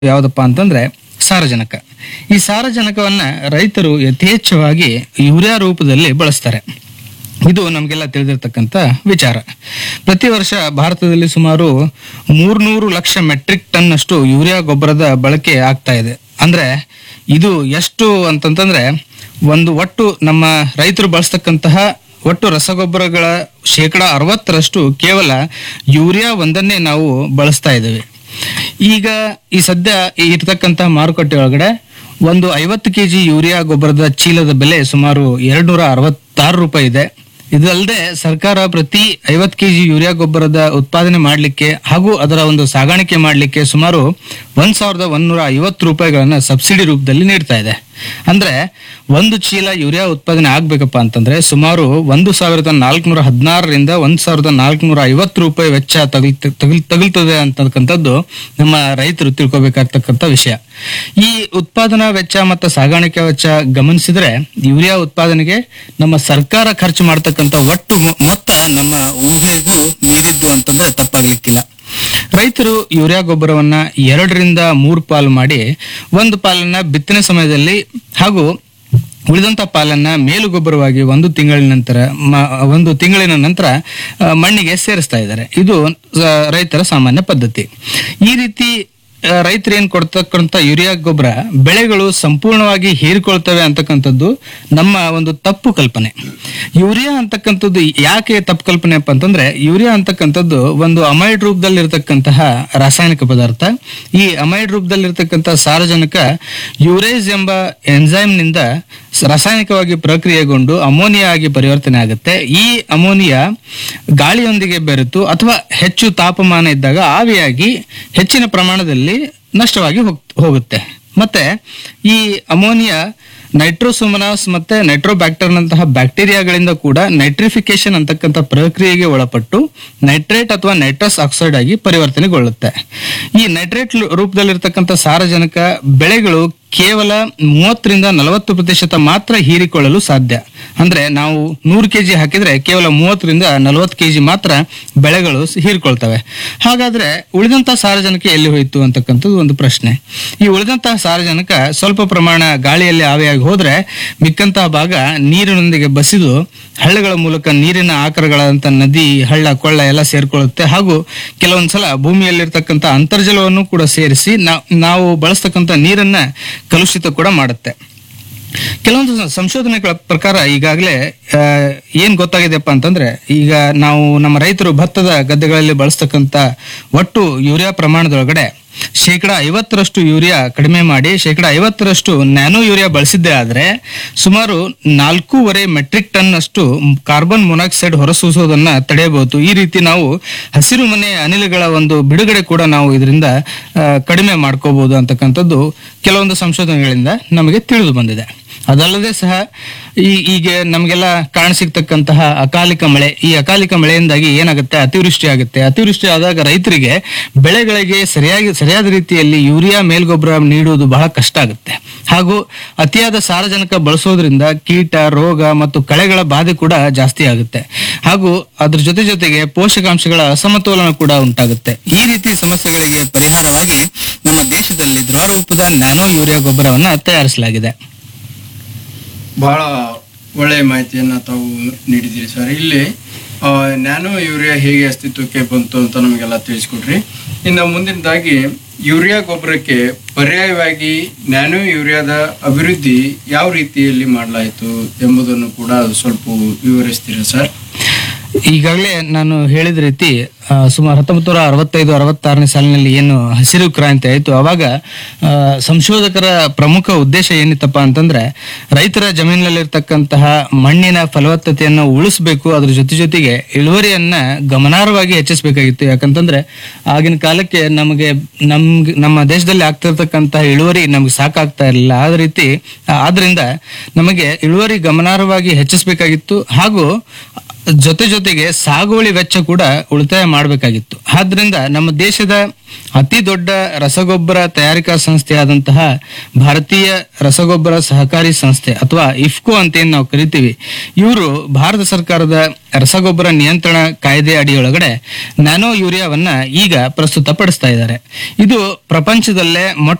ಯಾವುದಪ್ಪ ಅಂತಂದ್ರೆ ಸಾರಜನಕ. ಈ ಸಾರಜನಕವನ್ನ ರೈತರು ಯಥೇಚ್ಛವಾಗಿ ಯೂರಿಯಾ ರೂಪದಲ್ಲಿ ಬಳಸ್ತಾರೆ. ಇದು ನಮಗೆಲ್ಲ ತಿಳಿದಿರ್ತಕ್ಕಂಥ ವಿಚಾರ. ಪ್ರತಿ ವರ್ಷ ಭಾರತದಲ್ಲಿ ಸುಮಾರು 300 ಲಕ್ಷ ಮೆಟ್ರಿಕ್ ಟನ್ ಅಷ್ಟು ಯೂರಿಯಾ ಗೊಬ್ಬರದ ಬಳಕೆ ಆಗ್ತಾ ಇದೆ. ಅಂದ್ರೆ ಇದು ಎಷ್ಟು ಅಂತಂತಂದ್ರೆ ಒಟ್ಟು ನಮ್ಮ ರೈತರು ಬಳಸ್ತಕ್ಕಂತಹ ಒಟ್ಟು ರಸಗೊಬ್ಬರಗಳ 60% ಕೇವಲ ಯೂರಿಯಾ ಒಂದನ್ನೇ ನಾವು ಬಳಸ್ತಾ ಇದ್ದೇವೆ. ಈಗ ಈ ಸದ್ಯ ಇರ್ತಕ್ಕಂತಹ ಮಾರುಕಟ್ಟೆ ಒಳಗಡೆ ಒಂದು 50 ಕೆಜಿ ಯೂರಿಯಾ ಗೊಬ್ಬರದ ಚೀಲದ ಬೆಲೆ ಸುಮಾರು 266 ರೂಪಾಯಿ ಇದೆ. ಇದಲ್ಲದೆ ಸರ್ಕಾರ ಪ್ರತಿ 50 ಕೆಜಿ ಯೂರಿಯಾ ಗೊಬ್ಬರದ ಉತ್ಪಾದನೆ ಮಾಡಲಿಕ್ಕೆ ಹಾಗೂ ಅದರ ಒಂದು ಸಾಗಾಣಿಕೆ ಮಾಡಲಿಕ್ಕೆ ಸುಮಾರು 1150 ರೂಪಾಯಿಗಳನ್ನ ಸಬ್ಸಿಡಿ ರೂಪದಲ್ಲಿ ನೀಡ್ತಾ ಇದೆ. ಅಂದ್ರೆ ಒಂದು ಚೀಲ ಯೂರಿಯಾ ಉತ್ಪಾದನೆ ಆಗ್ಬೇಕಪ್ಪ ಅಂತಂದ್ರೆ ಸುಮಾರು 1416ರಿಂದ 1450 ರೂಪಾಯಿ ವೆಚ್ಚ ತಗುಲ್ತದೆ ಅಂತಕ್ಕಂಥದ್ದು ನಮ್ಮ ರೈತರು ತಿಳ್ಕೊಬೇಕಾಗ್ತಕ್ಕಂಥ ವಿಷಯ. ಈ ಉತ್ಪಾದನಾ ವೆಚ್ಚ ಮತ್ತು ಸಾಗಾಣಿಕೆ ವೆಚ್ಚ ಗಮನಿಸಿದ್ರೆ ಯೂರಿಯಾ ಉತ್ಪಾದನೆಗೆ ನಮ್ಮ ಸರ್ಕಾರ ಖರ್ಚು ಮಾಡ್ತಕ್ಕಂಥ ಒಟ್ಟು ಮೊತ್ತ ನಮ್ಮ ಊಹೆಗೂ ಮೀರಿದ್ದು ಅಂತಂದ್ರೆ ತಪ್ಪಾಗ್ಲಿಕ್ಕಿಲ್ಲ. ರೈತರು ಯೂರಿಯಾ ಗೊಬ್ಬರವನ್ನ 2ರಿಂದ 3 ಪಾಲು ಮಾಡಿ ಒಂದು ಪಾಲನ್ನ ಬಿತ್ತನೆ ಸಮಯದಲ್ಲಿ ಹಾಗೂ ಉಳಿದಂತ ಪಾಲನ್ನ ಮೇಲು ಗೊಬ್ಬರವಾಗಿ ಒಂದು ತಿಂಗಳಿನ ನಂತರ ಮಣ್ಣಿಗೆ ಸೇರಿಸ್ತಾ ಇದ್ದಾರೆ. ಇದು ರೈತರ ಸಾಮಾನ್ಯ ಪದ್ಧತಿ. ಈ ರೀತಿ ರೈತರು ಏನ್ ಕೊಡ್ತಕ್ಕಂಥ ಯೂರಿಯಾ ಗೊಬ್ಬರ ಬೆಳೆಗಳು ಸಂಪೂರ್ಣವಾಗಿ ಹೀರಿಕೊಳ್ತವೆ ಅಂತಕ್ಕಂಥದ್ದು ನಮ್ಮ ಒಂದು ತಪ್ಪು ಕಲ್ಪನೆ. ಯೂರಿಯಾ ಅಂತಕ್ಕಂಥದ್ದು ಯಾಕೆ ತಪ್ಪು ಕಲ್ಪನೆ ಅಪ್ಪ ಅಂತಂದ್ರೆ ಯೂರಿಯಾ ಅಂತಕ್ಕಂಥದ್ದು ಒಂದು ಅಮೈಡ್ ರೂಪದಲ್ಲಿರ್ತಕ್ಕಂತಹ ರಾಸಾಯನಿಕ ಪದಾರ್ಥ. ಈ ಅಮೈಡ್ ರೂಪದಲ್ಲಿರ್ತಕ್ಕಂಥ ಸಾರಜನಕ ಯೂರೇಸ್ ಎಂಬ ಎನ್ಸೈಮ್ ನಿಂದ ರಾಸಾಯನಿಕವಾಗಿ ಪ್ರಕ್ರಿಯೆಗೊಂಡು ಅಮೋನಿಯಾ ಆಗಿ ಪರಿವರ್ತನೆ ಆಗುತ್ತೆ. ಈ ಅಮೋನಿಯಾ ಗಾಳಿಯೊಂದಿಗೆ ಬೆರೆತು ಅಥವಾ ಹೆಚ್ಚು ತಾಪಮಾನ ಇದ್ದಾಗ ಆವಿಯಾಗಿ ಹೆಚ್ಚಿನ ಪ್ರಮಾಣದಲ್ಲಿ ನಷ್ಟವಾಗಿ ಹೋಗುತ್ತೆ. ಮತ್ತೆ ಈ ಅಮೋನಿಯಾ ನೈಟ್ರೋಸೋಮನಾಸ್ ಮತ್ತೆ ನೈಟ್ರೋಬ್ಯಾಕ್ಟರ್ ನಂತಹ ಬ್ಯಾಕ್ಟೀರಿಯಾಗಳಿಂದ ಕೂಡ ನೈಟ್ರಿಫಿಕೇಶನ್ ಅಂತಕ್ಕಂಥ ಪ್ರಕ್ರಿಯೆಗೆ ಒಳಪಟ್ಟು ನೈಟ್ರೇಟ್ ಅಥವಾ ನೈಟ್ರಸ್ ಆಕ್ಸೈಡ್ ಆಗಿ ಪರಿವರ್ತನೆಗೊಳ್ಳುತ್ತೆ. ಈ ನೈಟ್ರೇಟ್ ರೂಪದಲ್ಲಿರ್ತಕ್ಕಂಥ ಸಾರಜನಕ ಬೆಳೆಗಳು ಕೇವಲ 30ರಿಂದ 40% ಮಾತ್ರ ಹೀರಿಕೊಳ್ಳಲು ಸಾಧ್ಯ. ಅಂದ್ರೆ ನಾವು 100 ಕೆಜಿ ಹಾಕಿದ್ರೆ ಕೇವಲ 30ರಿಂದ 40 ಕೆಜಿ ಮಾತ್ರ ಬೆಳೆಗಳು ಹೀರಿಕೊಳ್ತವೆ. ಹಾಗಾದ್ರೆ ಉಳಿದಂತ ಸಾರಜನಕ ಎಲ್ಲಿ ಹೋಯಿತು ಅಂತಕ್ಕಂಥದ್ದು ಒಂದು ಪ್ರಶ್ನೆ. ಈ ಉಳಿದಂತಹ ಸಾರಜನಕ ಸ್ವಲ್ಪ ಪ್ರಮಾಣ ಗಾಳಿಯಲ್ಲಿ ಆವಿಯಾಗಿ ಹೋದ್ರೆ ಮಿಕ್ಕಂತಹ ಭಾಗ ನೀರಿನೊಂದಿಗೆ ಬಸಿದು ಹಳ್ಳಗಳ ಮೂಲಕ ನೀರಿನ ಆಕರಗಳಂತ ನದಿ, ಹಳ್ಳ, ಕೊಳ್ಳ ಎಲ್ಲ ಸೇರ್ಕೊಳ್ಳುತ್ತೆ. ಹಾಗೂ ಕೆಲವೊಂದ್ಸಲ ಭೂಮಿಯಲ್ಲಿರ್ತಕ್ಕಂಥ ಅಂತರ್ಜಲವನ್ನು ಕೂಡ ಸೇರಿಸಿ ನಾವು ಬಳಸ್ತಕ್ಕಂಥ ನೀರನ್ನ ಕಲುಷಿತ ಕೂಡ ಮಾಡುತ್ತೆ. ಕೆಲವೊಂದು ಸಂಶೋಧನೆಗಳ ಪ್ರಕಾರ ಈಗಾಗಲೇ ಏನ್ ಗೊತ್ತಾಗಿದೆಪ್ಪ ಅಂತಂದ್ರೆ ಈಗ ನಾವು ನಮ್ಮ ರೈತರು ಭತ್ತದ ಗದ್ದೆಗಳಲ್ಲಿ ಬಳಸ್ತಕ್ಕಂಥ ಒಟ್ಟು ಯೂರಿಯಾ ಪ್ರಮಾಣದೊಳಗಡೆ 50% ಯೂರಿಯಾ ಕಡಿಮೆ ಮಾಡಿ 50% ನ್ಯಾನೋ ಯೂರಿಯಾ ಬಳಸಿದ್ದೇ ಆದ್ರೆ ಸುಮಾರು 4.5 ಮೆಟ್ರಿಕ್ ಟನ್ ಅಷ್ಟು ಕಾರ್ಬನ್ ಮೊನಾಕ್ಸೈಡ್ ಹೊರಸೂಸೋದನ್ನ ತಡೆಯಬಹುದು. ಈ ರೀತಿ ನಾವು ಹಸಿರು ಮನೆ ಅನಿಲಗಳ ಒಂದು ಬಿಡುಗಡೆ ಕೂಡ ನಾವು ಇದರಿಂದ ಕಡಿಮೆ ಮಾಡ್ಕೋಬಹುದು ಅಂತಕ್ಕಂಥದ್ದು ಕೆಲವೊಂದು ಸಂಶೋಧನೆಗಳಿಂದ ನಮಗೆ ತಿಳಿದು ಬಂದಿದೆ. ಅದಲ್ಲದೆ ಸಹ ಈಗ ನಮಗೆಲ್ಲ ಕಾಣಸಿಗ್ತಕ್ಕಂತಹ ಅಕಾಲಿಕ ಮಳೆ, ಈ ಅಕಾಲಿಕ ಮಳೆಯಿಂದಾಗಿ ಏನಾಗುತ್ತೆ, ಅತಿವೃಷ್ಟಿ ಆಗುತ್ತೆ. ಅತಿವೃಷ್ಟಿ ಆದಾಗ ರೈತರಿಗೆ ಬೆಳೆಗಳಿಗೆ ಸರಿಯಾದ ರೀತಿಯಲ್ಲಿ ಯೂರಿಯಾ ಮೇಲ್ಗೊಬ್ಬರ ನೀಡುವುದು ಬಹಳ ಕಷ್ಟ ಆಗುತ್ತೆ. ಹಾಗೂ ಅತಿಯಾದ ಸಾರಜನಕ ಬಳಸೋದ್ರಿಂದ ಕೀಟ, ರೋಗ ಮತ್ತು ಕಳೆಗಳ ಬಾಧೆ ಕೂಡ ಜಾಸ್ತಿ ಆಗುತ್ತೆ. ಹಾಗೂ ಅದ್ರ ಜೊತೆಗೆ ಪೋಷಕಾಂಶಗಳ ಅಸಮತೋಲನ ಕೂಡ ಉಂಟಾಗುತ್ತೆ. ಈ ರೀತಿ ಸಮಸ್ಯೆಗಳಿಗೆ ಪರಿಹಾರವಾಗಿ ನಮ್ಮ ದೇಶದಲ್ಲಿ ದ್ರವ ರೂಪದ ನ್ಯಾನೋ ಯೂರಿಯಾ ಗೊಬ್ಬರವನ್ನ ತಯಾರಿಸಲಾಗಿದೆ. ಬಹಳ ಒಳ್ಳೆಯ ಮಾಹಿತಿಯನ್ನು ತಾವು ನೀಡಿದ್ದೀರಿ ಸರ್. ಇಲ್ಲಿ ನ್ಯಾನೋ ಯೂರಿಯಾ ಹೇಗೆ ಅಸ್ತಿತ್ವಕ್ಕೆ ಬಂತು ಅಂತ ನಮಗೆಲ್ಲ ತಿಳಿಸ್ಕೊಟ್ರಿ. ಇನ್ನು ಮುಂದಿನದಾಗಿ ಯೂರಿಯಾ ಗೊಬ್ಬರಕ್ಕೆ ಪರ್ಯಾಯವಾಗಿ ನ್ಯಾನೋ ಯೂರಿಯಾದ ಅಭಿವೃದ್ಧಿ ಯಾವ ರೀತಿಯಲ್ಲಿ ಮಾಡಲಾಯಿತು ಎಂಬುದನ್ನು ಕೂಡ ಸ್ವಲ್ಪ ವಿವರಿಸ್ತೀರಾ ಸರ್? ಈಗಾಗಲೇ ನಾನು ಹೇಳಿದ ರೀತಿ ಸುಮಾರು 1965-66ನೇ ಸಾಲಿನಲ್ಲಿ ಏನು ಹಸಿರು ಕ್ರಾಂತಿ ಆಯಿತು, ಅವಾಗ ಸಂಶೋಧಕರ ಪ್ರಮುಖ ಉದ್ದೇಶ ಏನಿತ್ತಪ್ಪ ಅಂತಂದ್ರೆ ರೈತರ ಜಮೀನಿನಲ್ಲಿರ್ತಕ್ಕಂತಹ ಮಣ್ಣಿನ ಫಲವತ್ತತೆಯನ್ನು ಉಳಿಸ್ಬೇಕು, ಅದ್ರ ಜೊತೆಗೆ ಇಳುವರಿಯನ್ನ ಗಮನಾರ್ಹವಾಗಿ ಹೆಚ್ಚಿಸಬೇಕಾಗಿತ್ತು. ಯಾಕಂತಂದ್ರೆ ಆಗಿನ ಕಾಲಕ್ಕೆ ನಮ್ಮ ದೇಶದಲ್ಲಿ ಆಗ್ತಿರ್ತಕ್ಕಂತಹ ಇಳುವರಿ ನಮ್ಗೆ ಸಾಕಾಗ್ತಾ ಇರಲಿಲ್ಲ. ಆದ್ರಿಂದ ನಮಗೆ ಇಳುವರಿ ಗಮನಾರ್ಹವಾಗಿ ಹೆಚ್ಚಿಸಬೇಕಾಗಿತ್ತು. ಹಾಗೂ ಜೊತೆಗೆ ಸಾಗುವಳಿ ವೆಚ್ಚ ಕೂಡ ಉಳಿತಾಯ ಮಾಡಬೇಕಾಗಿತ್ತು. ಆದ್ರಿಂದ ನಮ್ಮ ದೇಶದ ಅತಿ ದೊಡ್ಡ ರಸಗೊಬ್ಬರ ತಯಾರಿಕಾ ಸಂಸ್ಥೆಯಾದಂತಹ ಭಾರತೀಯ ರಸಗೊಬ್ಬರ ಸಹಕಾರಿ ಸಂಸ್ಥೆ ಅಥವಾ ಇಫ್ಕೋ ಅಂತ ಏನ್ ನಾವು ಕರಿತೀವಿ, ಇವರು ಭಾರತ ಸರ್ಕಾರದ ರಸಗೊಬ್ಬರ ನಿಯಂತ್ರಣ ಕಾಯ್ದೆ ಅಡಿಯೊಳಗಡೆ ನ್ಯಾನೋ ಯೂರಿಯಾವನ್ನ ಈಗ ಪ್ರಸ್ತುತಪಡಿಸ್ತಾ ಇದ್ದಾರೆ. ಇದು ಪ್ರಪಂಚದಲ್ಲೇ